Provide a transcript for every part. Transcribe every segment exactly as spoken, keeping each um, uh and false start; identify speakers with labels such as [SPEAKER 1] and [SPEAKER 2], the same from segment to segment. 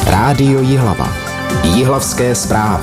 [SPEAKER 1] Rádio Jihlava. Jihlavské zprávy.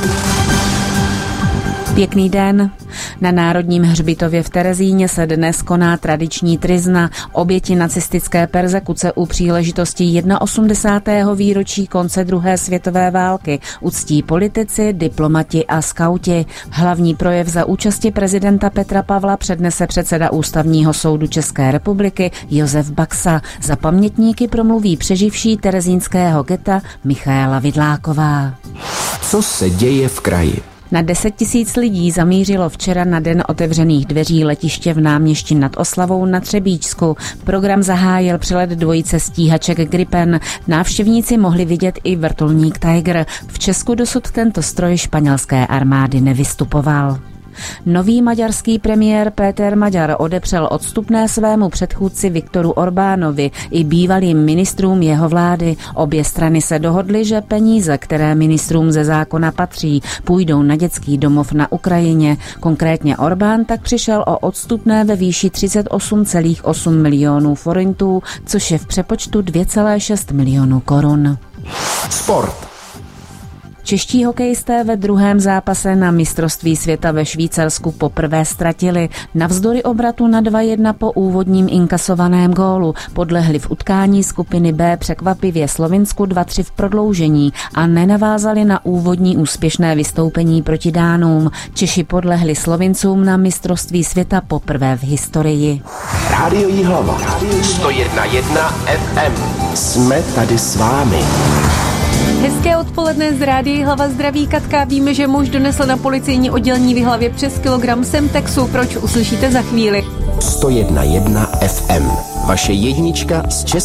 [SPEAKER 2] Pěkný den. Na Národním hřbitově v Terezíně se dnes koná tradiční tryzna, oběti nacistické perzekuce u příležitosti osmdesátého prvního výročí konce druhé světové války. Uctí politici, diplomati a skauti. Hlavní projev za účasti prezidenta Petra Pavla přednese předseda Ústavního soudu České republiky Josef Baxa. Za pamětníky promluví přeživší terezínského geta Michaela Vidláková.
[SPEAKER 1] Co se děje v kraji?
[SPEAKER 2] Na deset tisíc lidí zamířilo včera na den otevřených dveří letiště v Náměšti nad Oslavou na Třebíčsku. Program zahájil přelet dvojice stíhaček Gripen. Návštěvníci mohli vidět i vrtulník Tiger. V Česku dosud tento stroj španělské armády nevystupoval. Nový maďarský premiér Péter Maďar odepřel odstupné svému předchůdci Viktoru Orbánovi i bývalým ministrům jeho vlády. Obě strany se dohodly, že peníze, které ministrům ze zákona patří, půjdou na dětský domov na Ukrajině. Konkrétně Orbán tak přišel o odstupné ve výši třicet osm celá osm milionů forintů, což je v přepočtu dvě celá šest milionů korun.
[SPEAKER 1] Sport.
[SPEAKER 2] Čeští hokejisté ve druhém zápase na mistrovství světa ve Švýcarsku poprvé ztratili. Navzdory obratu na dva jedna po úvodním inkasovaném gólu podlehli v utkání skupiny B překvapivě Slovinsku dva tři v prodloužení a nenavázali na úvodní úspěšné vystoupení proti Dánům. Češi podlehli Slovincům na mistrovství světa poprvé v historii.
[SPEAKER 1] Rádio Jihlava. sto jedna celá jedna ef em. Jsme tady s vámi.
[SPEAKER 3] Hezké odpoledne z Rádia Jihlava, zdraví Katka. Víme, že muž donesl na policejní oddělení v Jihlavě přes kilogram Semtexu. Proč, uslyšíte za chvíli.
[SPEAKER 1] sto jedna celá jedna ef em. Vaše jednička z České